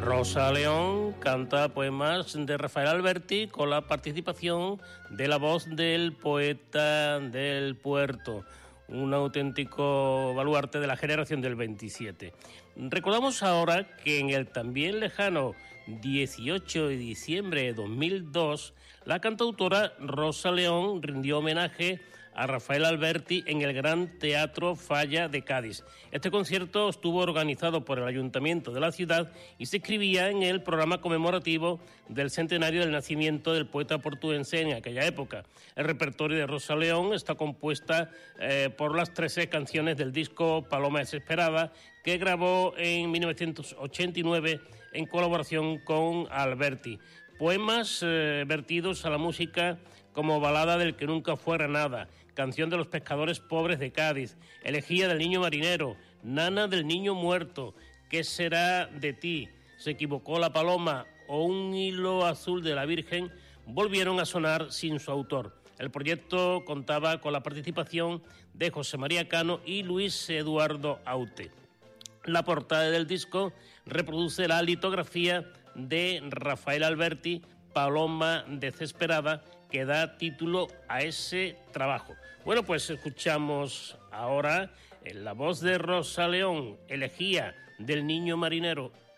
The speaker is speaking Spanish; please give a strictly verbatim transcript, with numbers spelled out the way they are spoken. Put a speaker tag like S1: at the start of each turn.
S1: Rosa León canta poemas de Rafael Alberti con la participación de la voz del poeta del puerto, un auténtico baluarte de la generación del veintisiete. Recordamos ahora que en el también lejano dieciocho de diciembre de dos mil dos, la cantautora Rosa León rindió homenaje a Rafael Alberti en el Gran Teatro Falla de Cádiz. Este concierto estuvo organizado por el Ayuntamiento de la ciudad y se inscribía en el programa conmemorativo del centenario del nacimiento del poeta portuense en aquella época. El repertorio de Rosa León está compuesta eh, por las trece canciones del disco Paloma Desesperada, que grabó en mil novecientos ochenta y nueve en colaboración con Alberti. Poemas eh, vertidos a la música como Balada del que nunca fue Granada, Canción de los pescadores pobres de Cádiz, Elegía del niño marinero, Nana del niño muerto, ¿Qué será de ti?, Se equivocó la paloma o Un hilo azul de la Virgen, volvieron a sonar sin su autor. El proyecto contaba con la participación de José María Cano y Luis Eduardo Aute. La portada del disco reproduce la litografía de Rafael Alberti, Paloma Desesperada, que da título a ese trabajo. Bueno, pues escuchamos ahora en la voz de Rosa León, Elegía del niño marinero.